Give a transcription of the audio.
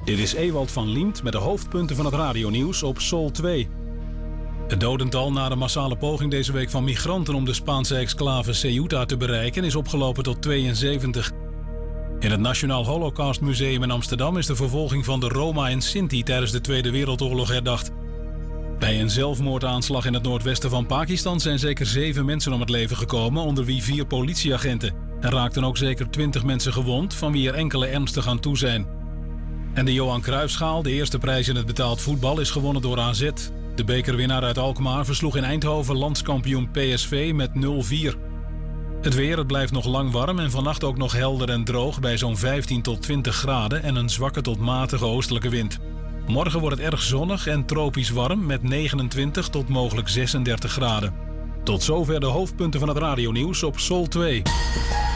Dit is Ewald van Liemt met de hoofdpunten van het radionieuws op Sol 2. Het dodental na de massale poging deze week van migranten om de Spaanse exclave Ceuta te bereiken is opgelopen tot 72. In het Nationaal Holocaust Museum in Amsterdam is de vervolging van de Roma en Sinti tijdens de Tweede Wereldoorlog herdacht. Bij een zelfmoordaanslag in het noordwesten van Pakistan zijn zeker 7 mensen om het leven gekomen, onder wie 4 politieagenten. Er raakten ook zeker 20 mensen gewond, van wie er enkele ernstig aan toe zijn. En de Johan Cruijffschaal, de eerste prijs in het betaald voetbal, is gewonnen door AZ. De bekerwinnaar uit Alkmaar versloeg in Eindhoven landskampioen PSV met 0-4. Het weer, het blijft nog lang warm en vannacht ook nog helder en droog bij zo'n 15 tot 20 graden en een zwakke tot matige oostelijke wind. Morgen wordt het erg zonnig en tropisch warm met 29 tot mogelijk 36 graden. Tot zover de hoofdpunten van het radionieuws op Sol 2.